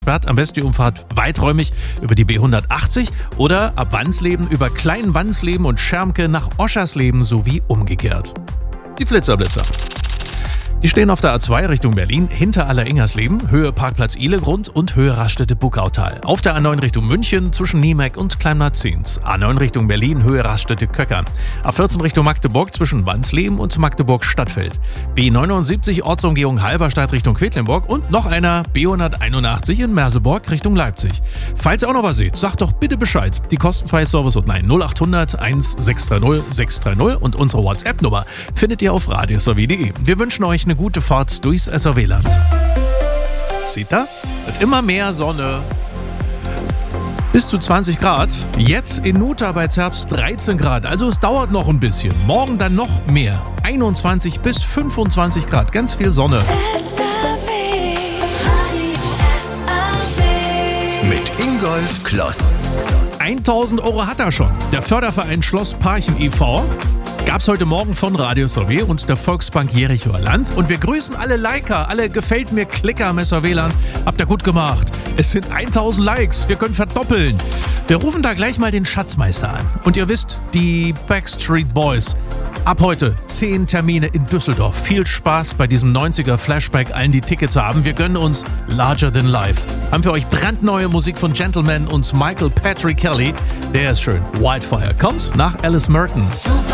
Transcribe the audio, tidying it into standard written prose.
Am besten die Umfahrt weiträumig über die B180 oder ab Wansleben über Klein-Wansleben und Schermke nach Oschersleben sowie umgekehrt. Die Flitzerblitzer. Die stehen auf der A2 Richtung Berlin, hinter Aller-Ingersleben, Höhe Parkplatz Ihlegrund und Höhe Raststätte-Buckautal. Auf der A9 Richtung München zwischen Niemeck und Kleinmar-Zins. A9 Richtung Berlin, Höhe Raststätte-Köckern. A14 Richtung Magdeburg zwischen Wansleben und Magdeburg-Stadtfeld. B79 Ortsumgehung Halberstadt Richtung Quedlinburg und noch einer B181 in Merseburg Richtung Leipzig. Falls ihr auch noch was seht, sagt doch bitte Bescheid. Die kostenfreie Service-Hotline 0800 1630 630 und unsere WhatsApp-Nummer findet ihr auf radiosw.de. Wir wünschen euch eine gute Fahrt durchs SRW-Land. Seht ihr? Wird immer mehr Sonne. Bis zu 20 Grad. Jetzt in Nuta bei Zerbst 13 Grad. Also es dauert noch ein bisschen. Morgen dann noch mehr. 21 bis 25 Grad. Ganz viel Sonne. Mit Ingolf Kloss. 1.000 Euro hat er schon. Der Förderverein Schloss Parchen e.V. gab's heute Morgen von Radio SRW und der Volksbank Jerichoer Land. Und wir grüßen alle Liker, alle Gefällt mir Klicker im SRW-Land. Habt ihr gut gemacht. Es sind 1.000 Likes, wir können verdoppeln. Wir rufen da gleich mal den Schatzmeister an. Und ihr wisst, die Backstreet Boys. Ab heute 10 Termine in Düsseldorf. Viel Spaß bei diesem 90er Flashback, allen die Tickets haben. Wir gönnen uns Larger Than Life. Haben für euch brandneue Musik von Gentleman und Michael Patrick Kelly. Der ist schön. Wildfire kommt nach Alice Merton.